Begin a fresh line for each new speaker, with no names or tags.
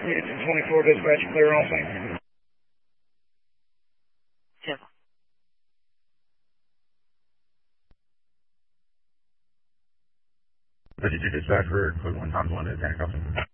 It's 24 dispatch, clear all scene.
Simple.
Dispatch for Cleveland Times 1 is handcuffed.